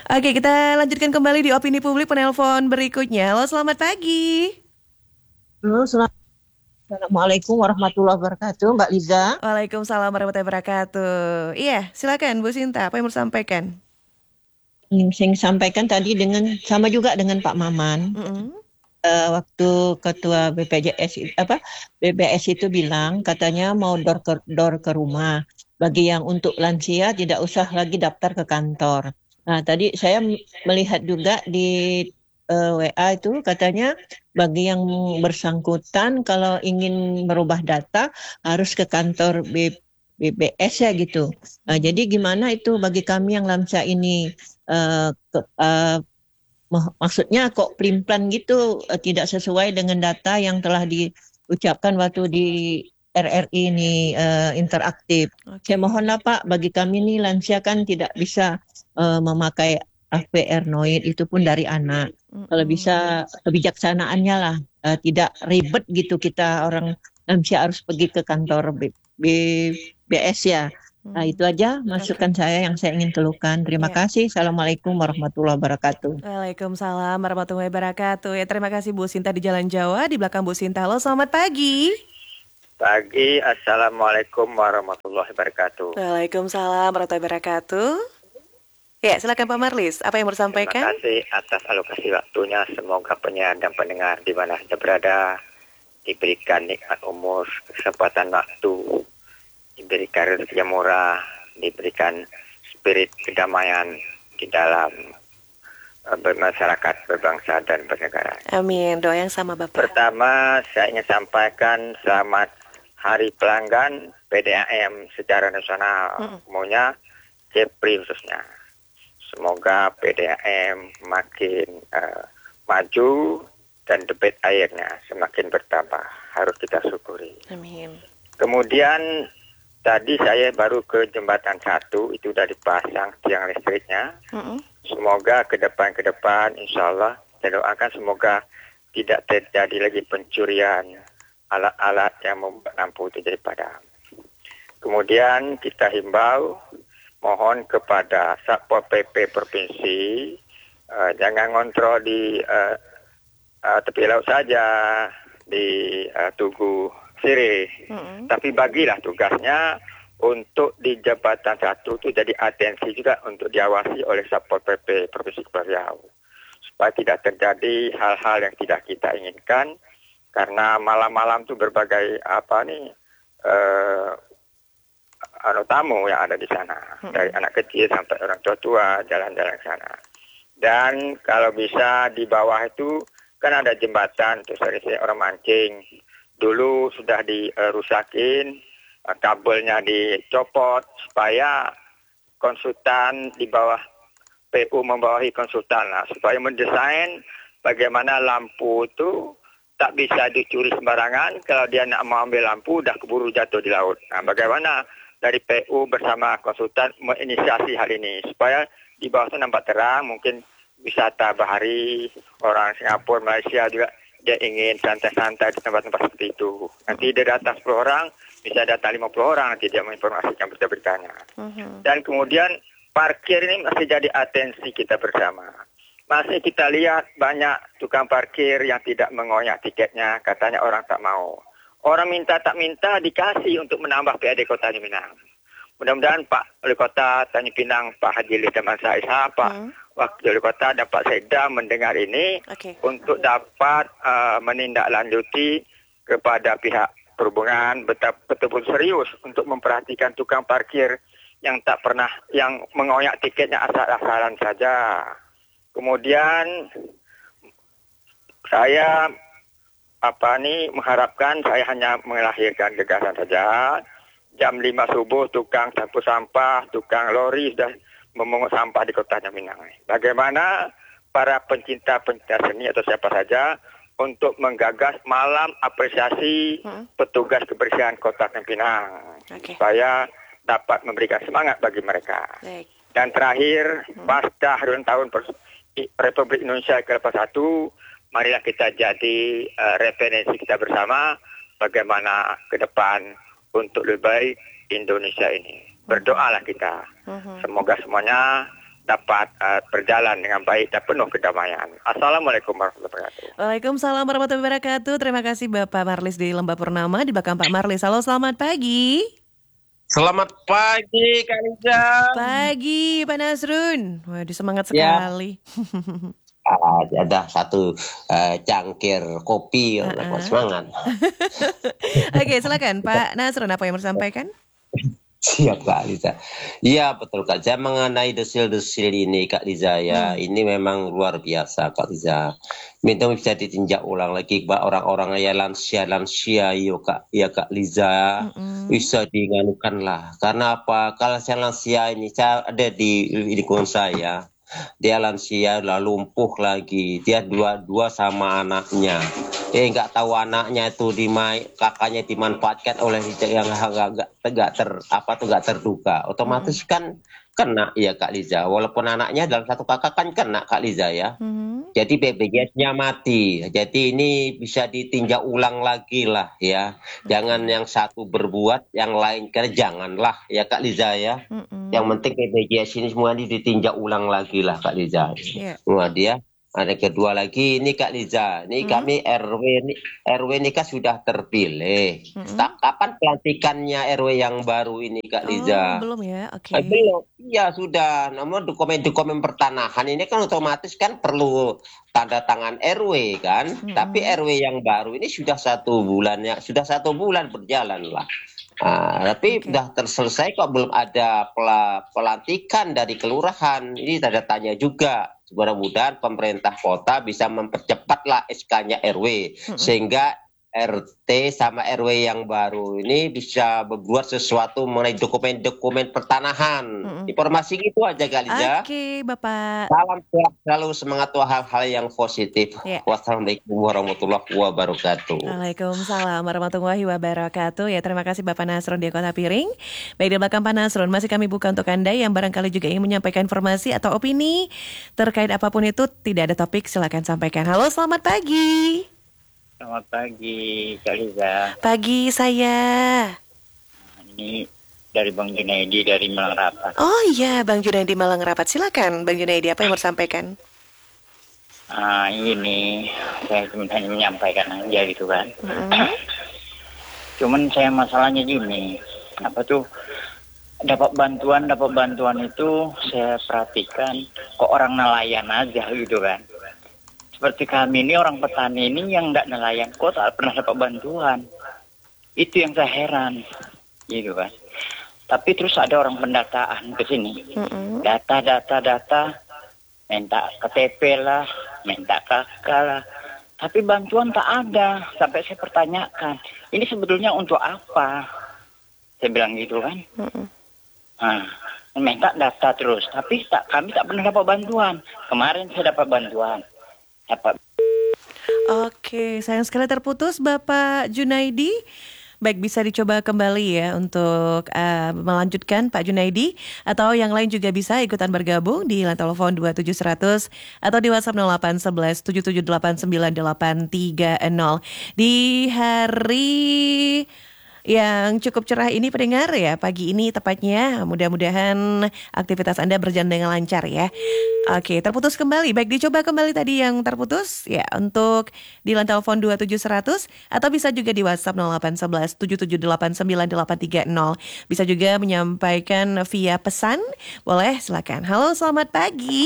Oke, kita lanjutkan kembali di opini publik penelpon berikutnya. Halo, selamat pagi. Halo, Assalamualaikum warahmatullahi wabarakatuh, Mbak Liza. Waalaikumsalam warahmatullahi wabarakatuh. Iya, silakan Bu Sinta, apa yang mau disampaikan? Ingin saya sampaikan tadi sama juga dengan Pak Maman. Mm-mm. Waktu Ketua BPS itu bilang katanya mau door ke rumah. Bagi yang untuk lansia tidak usah lagi daftar ke kantor. Nah, tadi saya melihat juga di WA itu katanya bagi yang bersangkutan kalau ingin merubah data harus ke kantor BPS ya gitu. Jadi gimana itu bagi kami yang lansia ini? eh, ke- eh, Maksudnya kok pelin-pelan gitu, tidak sesuai dengan data yang telah diucapkan waktu di RRI ini interaktif. Saya Oke. mohonlah Pak, bagi kami nih lansia kan tidak bisa memakai AVR Noid itu pun dari anak. Kalau Mm-mm. bisa kebijaksanaannya lah, tidak ribet gitu kita orang lansia harus pergi ke kantor BS ya. Nah, itu Mm. aja Oke. masukan saya yang saya ingin keluhkan. Terima Ya. kasih. Assalamualaikum warahmatullahi wabarakatuh. Waalaikumsalam warahmatullahi wabarakatuh. Ya, terima kasih Bu Sinta di Jalan Jawa, di belakang Bu Sinta. Halo, selamat pagi. Pagi, Assalamualaikum warahmatullahi wabarakatuh. Waalaikumsalam warahmatullahi wabarakatuh. Ya, silakan Pak Marlis. Apa yang mau Terima disampaikan? kasih atas alokasi waktunya. Semoga penyiar dan pendengar di mana saja berada diberikan nikmat umur, kesempatan waktu, diberikan rezeki yang murah, diberikan spirit kedamaian di dalam bermasyarakat, berbangsa, dan bernegara. Amin. Doa yang sama Bapak. Pertama, saya ingin sampaikan selamat Hari Pelanggan PDAM secara nasional, Mm-mm. umumnya Kepri khususnya. Semoga PDAM makin maju dan debit airnya semakin bertambah. Harus kita syukuri. Amin. Kemudian tadi saya baru ke jembatan 1, itu sudah dipasang tiang listriknya. Mm-mm. Semoga ke depan insya Allah saya doakan semoga tidak terjadi lagi pencurian alat-alat yang membuat lampu itu jadi padam. Kemudian kita himbau mohon kepada Satpol PP Provinsi jangan ngontrol di tepi laut saja di Tugu Sirih, tapi bagilah tugasnya untuk di jembatan 1 itu jadi atensi juga untuk diawasi oleh Satpol PP Provinsi Kepulauan Riau supaya tidak terjadi hal-hal yang tidak kita inginkan karena malam-malam itu berbagai tamu yang ada di sana dari anak kecil sampai orang tua jalan-jalan ke sana. Dan kalau bisa di bawah itu kan ada jembatan terus dari orang mancing dulu sudah dirusakin, kabelnya dicopot supaya konsultan di bawah PU membawahi konsultan supaya mendesain bagaimana lampu itu tak bisa dicuri sembarangan. Kalau dia nak mau ambil lampu dah keburu jatuh di laut. Nah, bagaimana dari PU bersama konsultan menginisiasi hal ini supaya di bawah itu nampak terang, mungkin wisata bahari orang Singapura, Malaysia juga dia ingin santai-santai di tempat-tempat seperti itu. Nanti dia datang 10 orang, bisa datang 50 orang, nanti dia menginformasikan berita-beritanya. Dan kemudian parkir ini masih jadi atensi kita bersama. Masih kita lihat banyak tukang parkir yang tidak mengoyak tiketnya, katanya orang tak mau. Orang minta tak minta dikasih untuk menambah PAD Kota Tanjung Pinang. Mudah-mudahan Pak Wali Kota Tanjung Pinang, Pak Haji Lidaman Saisha, Pak Wakil Wali Kota dan Pak Sekda mendengar ini untuk dapat menindaklanjuti kepada pihak perhubungan betul-betul serius untuk memperhatikan tukang parkir yang tak pernah, yang mengoyak tiketnya asal-asalan saja. Kemudian saya mengharapkan, saya hanya melahirkan gagasan saja. Jam 5 subuh tukang sapu sampah, tukang lori sudah memungut sampah di Kota Tanjung Pinang. Bagaimana para pencinta seni atau siapa saja untuk menggagas malam apresiasi petugas kebersihan Kota Tanjung Pinang supaya dapat memberikan semangat bagi mereka. Dan terakhir, pasca hari ulang tahun Republik Indonesia ke-81, marilah kita jadi referensi kita bersama bagaimana ke depan untuk lebih baik Indonesia ini. Berdoalah kita. Semoga semuanya dapat berjalan dengan baik dan penuh kedamaian. Assalamualaikum warahmatullahi wabarakatuh. Waalaikumsalam warahmatullahi wabarakatuh. Terima kasih Bapak Marlis di Lembah Purnama, di belakang Pak Marlis. Halo, selamat pagi. Selamat pagi, Kak Liza. Pagi, Pak Nasrun. Waduh, semangat Ya. sekali. Ada satu cangkir kopi, semangat. Oke, silakan Pak Nasrun, apa yang mau disampaikan? Siap Kak Liza. Iya betul Kak. Saya mengenai desil-desil ini Kak Liza ya, ini memang luar biasa Kak Liza. Minta bisa ditinjak ulang lagi Pak, orang-orang ya lansia yo Kak, ya Kak Liza. Bisa diingatkan lah. Karena apa? Kalau saya lansia ini, saya ada di lingkungan saya. Dia lansia lah, lumpuh lagi. Dia dua sama anaknya. Nggak tahu anaknya itu kakaknya dimanfaatkan oleh yang nggak terduga. Otomatis kan kena ya Kak Liza. Walaupun anaknya dalam satu kakak kan kena Kak Liza ya. Jadi BPJS-nya mati. Jadi ini bisa ditinjau ulang lagi lah ya. Jangan yang satu berbuat, yang lain kan janganlah ya Kak Liza ya. Yang penting BPJS ini semua ditinjau ulang lagi lah Kak Liza. Wah dia. Ada kedua lagi ini Kak Liza, ini kami RW ini kan sudah terpilih. Kapan pelantikannya RW yang baru ini Kak Liza? Belum ya, oke. Belum, iya sudah. Namun dokumen pertanahan ini kan otomatis kan perlu tanda tangan RW kan. Tapi RW yang baru ini sudah 1 bulan ya, sudah 1 bulan berjalan lah. Tapi sudah terselesai kok belum ada pelantikan dari kelurahan. Ini tanda tanya juga. Mudah-mudahan pemerintah kota bisa mempercepatlah SK-nya RW sehingga RT sama RW yang baru ini bisa berbuat sesuatu mengenai dokumen-dokumen pertanahan. Informasi gitu aja Kak Liza. Oke, Bapak. Salam sehat selalu, semangat hal-hal yang positif. Wassalamualaikum warahmatullahi wabarakatuh. Waalaikumsalam warahmatullahi wabarakatuh. Ya, terima kasih Bapak Nasrun di Kota Piring. Baik, di belakang Pak Nasrun masih kami buka untuk Anda yang barangkali juga ingin menyampaikan informasi atau opini terkait apapun itu. Tidak ada topik, silakan sampaikan. Halo, selamat pagi. Selamat pagi, Kak Liza. Pagi saya. Ini dari Bang Junaidi dari Malang Rapat. Oh iya, Bang Junaidi Malang Rapat. Silakan, Bang Junaidi, apa yang mau disampaikan? Ini saya cuma hanya menyampaikan aja gitu kan. Cuman saya masalahnya gini, dapat bantuan itu saya perhatikan kok orang nelayan aja gitu kan. Seperti kami ini orang petani ini yang nggak nelayan kok tak pernah dapat bantuan. Itu yang saya heran, gitu kan. Tapi terus ada orang pendataan ke sini, data, minta KTP lah, minta KK lah. Tapi bantuan tak ada. Sampai saya pertanyakan, ini sebetulnya untuk apa? Saya bilang gitu kan. Minta data terus, tapi kami tak pernah dapat bantuan. Kemarin saya dapat bantuan. Oke, sayang sekali terputus Bapak Junaidi. Baik, bisa dicoba kembali ya untuk melanjutkan Pak Junaidi. Atau yang lain juga bisa ikutan bergabung di line telepon 27100 atau di WhatsApp 0811 77898830. Di hari yang cukup cerah ini pendengar ya, pagi ini tepatnya, mudah-mudahan aktivitas Anda berjalan dengan lancar ya. Oke, terputus kembali. Baik, dicoba kembali tadi yang terputus ya untuk di line telepon 27100 atau bisa juga di WhatsApp 0811 77898830. Bisa juga menyampaikan via pesan. Boleh, silakan. Halo, selamat pagi.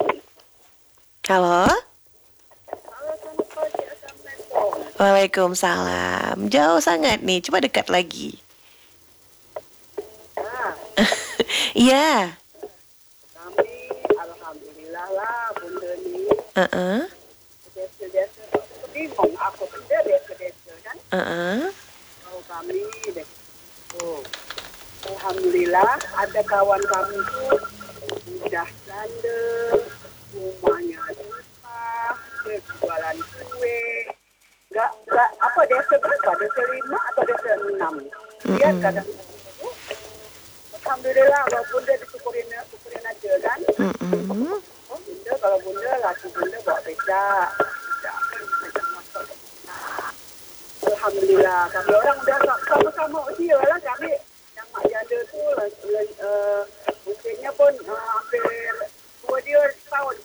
Halo. Waalaikumsalam. Jauh sangat nih, coba dekat lagi. Iya. Kami alhamdulillah lah bunda ni. Desa-desa bingung aku benda desa-desa kan. Kalau kami alhamdulillah ada kawan kami tu sudah janda, rumahnya susah, dia jualan kuih. Enggak apa desa berapa? Desa 5 atau desa 6. Dia kadang alhamdulillah walaupun dia disyukurin aja kan. Bunda kalau bunda laki bunda bawa becak. Alhamdulillah kami orang udah sama-sama usia lah kami yang mak janda tu mungkinnya pun hampir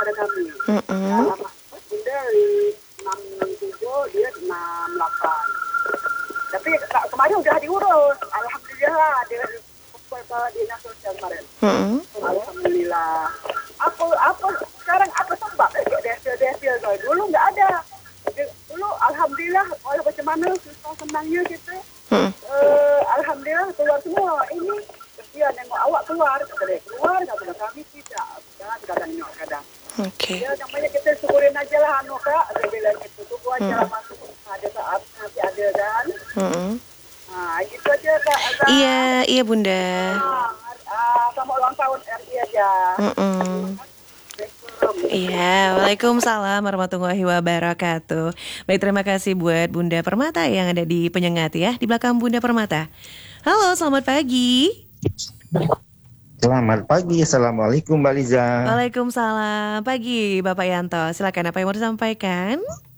pada kami. Mm-mm. Alamat bunda 67, dia 68. Tapi kemarin udah diurus. Alhamdulillah dia ke dinas sosial kemarin. Mm-mm. Alhamdulillah. Apa sekarang apa sebab desil dulu nggak ada. Dulu alhamdulillah walau macam mana susah senangnya kita. Alhamdulillah keluar semua. Ini dia nengok awak keluar, kata dia keluar, kata kami tidak. Kadang kadang. Okey. Ya namanya kita syukurin aja lah Kak. Bila kita tunggu aja lah masuk ada saat nanti ada kan. Mm-mm. Gitu aja Kak. Iya Bunda. Sama ulang tahun RI aja. Mm-mm. Iya, Waalaikumsalam warahmatullahi wabarakatuh. Baik, terima kasih buat Bunda Permata yang ada di Penyengat ya, di belakang Bunda Permata. Halo, selamat pagi. Selamat pagi, Assalamualaikum Mbak Liza. Waalaikumsalam. Pagi Bapak Yanto, silakan apa yang mau disampaikan?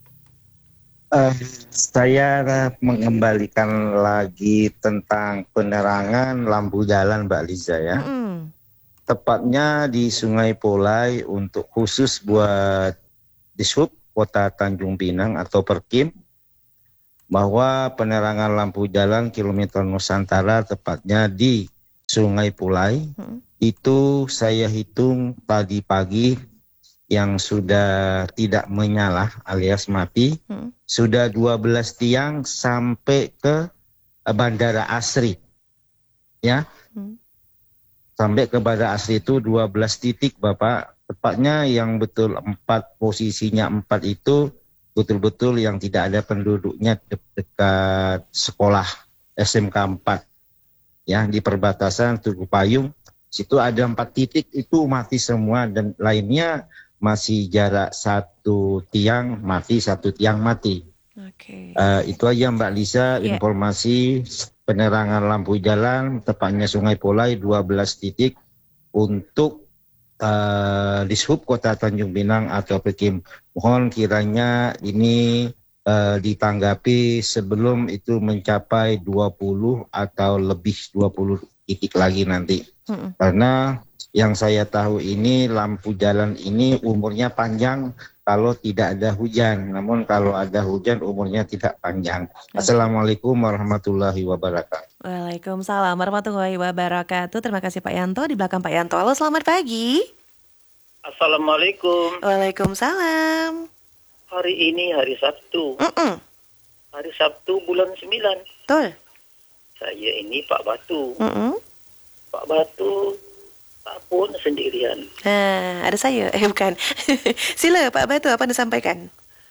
Saya mengembalikan lagi tentang penerangan lampu jalan Mbak Liza ya. Tepatnya di Sungai Polai untuk khusus buat Dishub Kota Tanjung Pinang atau Perkim, bahwa penerangan lampu jalan kilometer Nusantara tepatnya di Sungai Polai itu saya hitung tadi pagi yang sudah tidak menyala alias mati, sudah 12 tiang sampai ke Bandara Asri ya. Sampai ke Bandara Asri itu 12 titik Bapak, tepatnya yang betul 4 posisinya 4 itu betul-betul yang tidak ada penduduknya dekat sekolah SMK 4 ya, di perbatasan Tugu Payung. Situ ada 4 titik itu mati semua dan lainnya masih jarak 1 tiang mati, 1 tiang mati. Itu aja Mbak Lisa informasi penerangan lampu jalan tepatnya Sungai Polai 12 titik untuk Dishub Kota Tanjung Pinang atau Perkim. Mohon kiranya ini ditanggapi sebelum itu mencapai 20 atau lebih 20 titik lagi nanti. Karena yang saya tahu ini lampu jalan ini umurnya panjang kalau tidak ada hujan. Namun kalau ada hujan umurnya tidak panjang. Assalamualaikum warahmatullahi wabarakatuh. Waalaikumsalam warahmatullahi wabarakatuh. Terima kasih Pak Yanto, di belakang Pak Yanto. Halo, selamat pagi. Assalamualaikum. Waalaikumsalam. Hari ini hari Sabtu. Hari Sabtu bulan 9. Betul. Saya ini Pak Batu. Pak Batu tak pun sendirian. Ada saya. Bukan. Sila Pak Batu, apa anda sampaikan?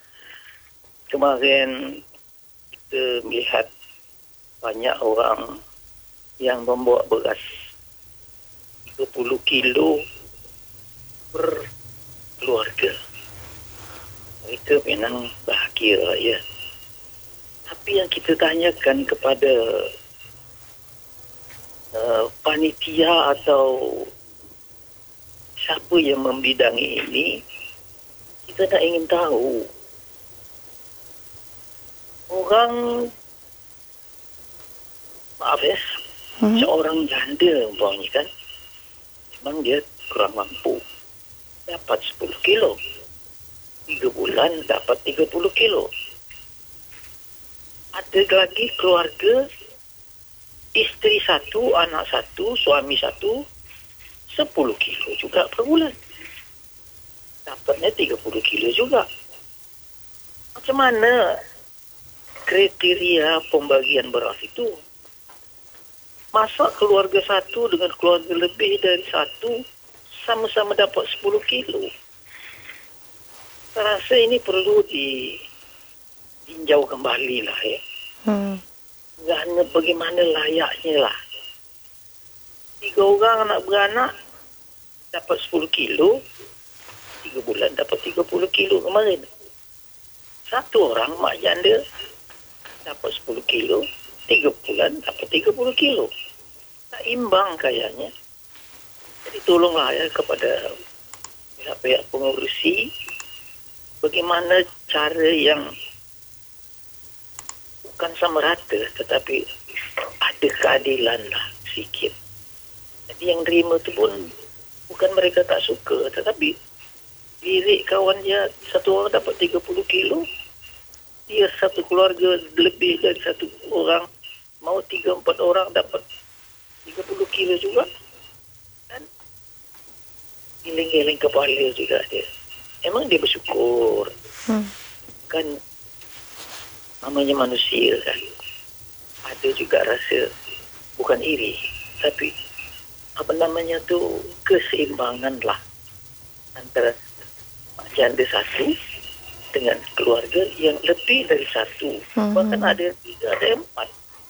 Kemarin kita melihat banyak orang yang membawa beras 30 kilo per keluarga. Mereka memang bahagia ya. Tapi yang kita tanyakan kepada panitia atau siapa yang membidangi ini, kita tak ingin tahu. Orang, maaf ya, seorang janda umpamanya kan, memang dia kurang mampu, dapat 10 kilo. 3 bulan dapat 30 kilo. Ada lagi keluarga, isteri 1, anak 1, suami 1, 10 kilo juga per bulan. Dapatnya 30 kilo juga. Macam mana kriteria pembagian beras itu? Masa keluarga 1 dengan keluarga lebih dari 1 sama-sama dapat 10 kilo? Saya rasa ini perlu ditinjau kembali lah ya. Hanya bagaimana layaknya lah. 3 orang anak beranak dapat 10 kilo, 3 bulan dapat 30 kilo kemarin. 1 orang mak janda dapat 10 kilo, 3 bulan dapat 30 kilo. Tak imbang kayaknya. Jadi tolonglah ya kepada pihak-pihak pengurusi, bagaimana cara yang bukan sama rata tetapi ada keadilan lah sikit. Jadi yang terima tu pun bukan mereka tak suka, tetapi Diri kawannya satu orang dapat 30 kilo. Dia satu keluarga lebih dari satu orang. Mau 3-4 orang dapat 30 kilo juga. Dan giling-giling kepala juga dia. Emang dia bersyukur. Kan namanya manusia kan. Ada juga rasa bukan iri. Tapi apa namanya tuh keseimbangan lah. Antara janda satu dengan keluarga yang lebih dari satu. Bahkan ada yang 3, ada yang 4.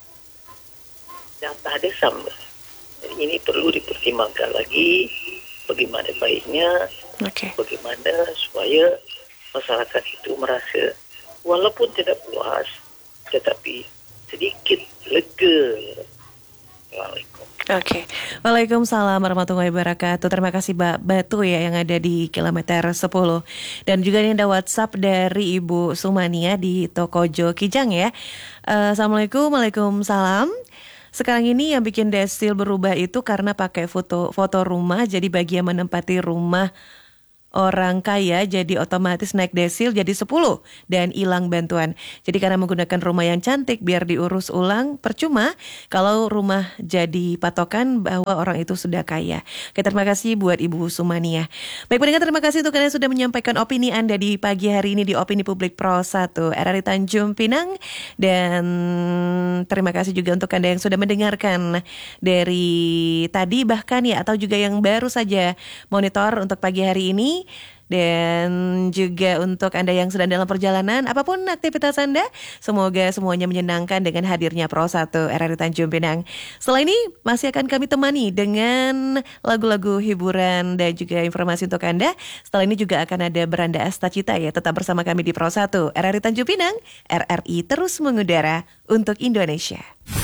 Data ada sama. Jadi ini perlu dipertimbangkan lagi bagaimana baiknya, bagaimana supaya masyarakat itu merasa walaupun tidak puas, tetapi sedikit lega. Assalamualaikum. Waalaikumsalam warahmatullahi wabarakatuh. Terima kasih Mbak Batu ya yang ada di kilometer 10. Dan juga ini ada WhatsApp dari Ibu Sumania di Tokojo Kijang ya. Assalamualaikum, waalaikumsalam. Sekarang ini yang bikin desil berubah itu karena pakai foto rumah. Jadi bagi yang menempati rumah orang kaya jadi otomatis naik desil jadi 10 dan hilang bantuan. Jadi karena menggunakan rumah yang cantik biar diurus ulang percuma kalau rumah jadi patokan bahwa orang itu sudah kaya. Oke, terima kasih buat Ibu Sumania. Baik pendengar, terima kasih untuk kalian sudah menyampaikan opini Anda di pagi hari ini di Opini Publik Pro 1 RRI Tanjung Pinang. Dan terima kasih juga untuk Anda yang sudah mendengarkan dari tadi bahkan ya atau juga yang baru saja monitor untuk pagi hari ini. Dan juga untuk Anda yang sedang dalam perjalanan, apapun aktivitas Anda, semoga semuanya menyenangkan dengan hadirnya Pro 1 RRI Tanjung Pinang. Setelah ini masih akan kami temani dengan lagu-lagu hiburan dan juga informasi untuk Anda. Setelah ini juga akan ada Beranda Asta Cita ya. Tetap bersama kami di Pro 1 RRI Tanjung Pinang. RRI terus mengudara untuk Indonesia.